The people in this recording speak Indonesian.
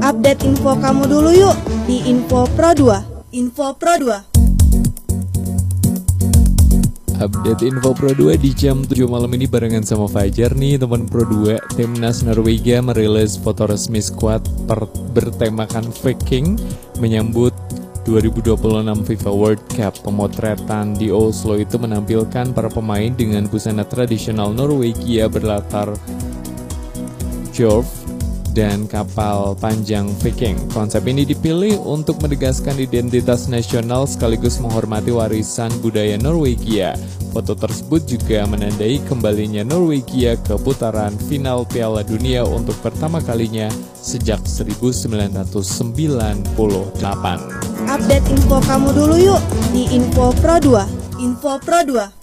Update info kamu dulu yuk di Info Pro 2. Info Pro 2. Update Info Pro 2 di jam 7 malam ini barengan sama Fajar nih teman Pro 2. Timnas Norwegia merilis foto resmi skuad bertemakan Viking menyambut 2026 FIFA World Cup. Pemotretan di Oslo itu menampilkan para pemain dengan busana tradisional Norwegia berlatar Fjord dan kapal panjang Viking. Konsep ini dipilih untuk menegaskan identitas nasional sekaligus menghormati warisan budaya Norwegia. Foto tersebut juga menandai kembalinya Norwegia ke putaran final Piala Dunia untuk pertama kalinya sejak 1998. Update info kamu dulu yuk di Info Pro 2. Info Pro 2.